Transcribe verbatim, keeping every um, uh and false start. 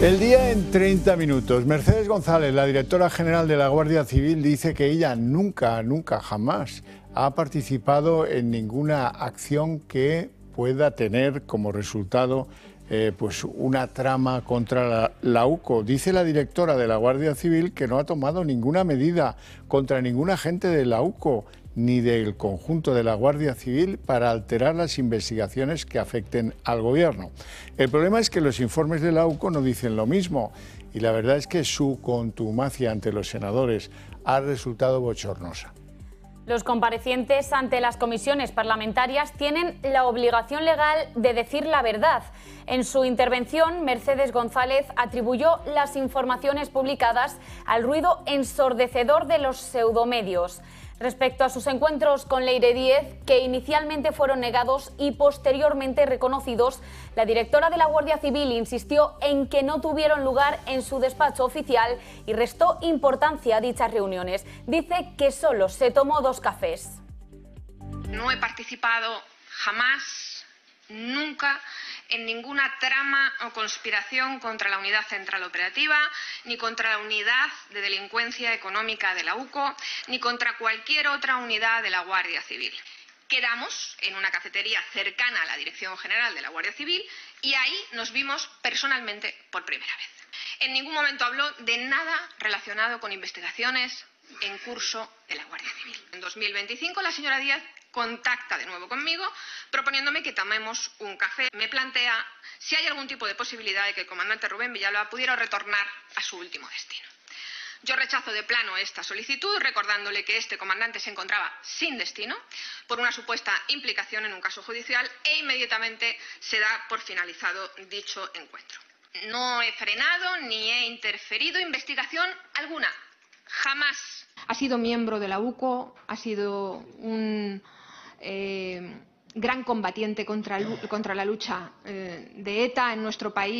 El día en treinta minutos. Mercedes González, la directora general de la Guardia Civil, dice que ella nunca, nunca, jamás ha participado en ninguna acción que pueda tener como resultado eh, pues una trama contra la, la U C O. Dice la directora de la Guardia Civil que no ha tomado ninguna medida contra ningún agente de la U C O ni del conjunto de la Guardia Civil para alterar las investigaciones que afecten al Gobierno. El problema es que los informes de la U C O no dicen lo mismo y la verdad es que su contumacia ante los senadores ha resultado bochornosa. Los comparecientes ante las comisiones parlamentarias tienen la obligación legal de decir la verdad. En su intervención, Mercedes González atribuyó las informaciones publicadas al ruido ensordecedor de los pseudomedios. Respecto a sus encuentros con Leire Díez, que inicialmente fueron negados y posteriormente reconocidos, la directora de la Guardia Civil insistió en que no tuvieron lugar en su despacho oficial y restó importancia a dichas reuniones. Dice que solo se tomó dos cafés. No he participado jamás, nunca, en ninguna trama o conspiración contra la Unidad Central Operativa, ni contra la Unidad de Delincuencia Económica de la U C O, ni contra cualquier otra unidad de la Guardia Civil. Quedamos en una cafetería cercana a la Dirección General de la Guardia Civil y ahí nos vimos personalmente por primera vez. En ningún momento habló de nada relacionado con investigaciones en curso de la Guardia Civil. En dos mil veinticinco la señora Díaz contacta de nuevo conmigo proponiéndome que tomemos un café. Me plantea si hay algún tipo de posibilidad de que el comandante Rubén Villalba pudiera retornar a su último destino. Yo rechazo de plano esta solicitud, recordándole que este comandante se encontraba sin destino por una supuesta implicación en un caso judicial e inmediatamente se da por finalizado dicho encuentro. No he frenado ni he interferido investigación alguna, jamás. Ha sido miembro de la U C O, ha sido un eh, gran combatiente contra, contra la lucha eh, de ETA en nuestro país.